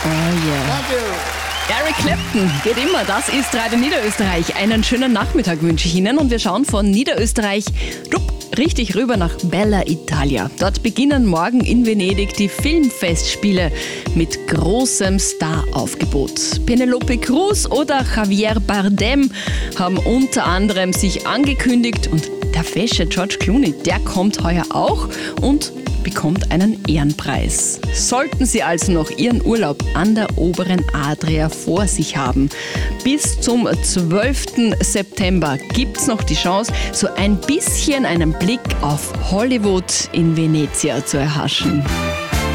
Oh yeah. Eric Clapton geht immer, das ist Radio Niederösterreich. Einen schönen Nachmittag wünsche ich Ihnen und wir schauen von Niederösterreich richtig rüber nach Bella Italia. Dort beginnen morgen in Venedig die Filmfestspiele mit großem Staraufgebot. Penelope Cruz oder Javier Bardem haben unter anderem sich angekündigt und der fesche George Clooney, der kommt heuer auch und bekommt einen Ehrenpreis. Sollten Sie also noch Ihren Urlaub an der oberen Adria vor sich haben, bis zum 12. September gibt es noch die Chance, so ein bisschen einen Blick auf Hollywood in Venezia zu erhaschen.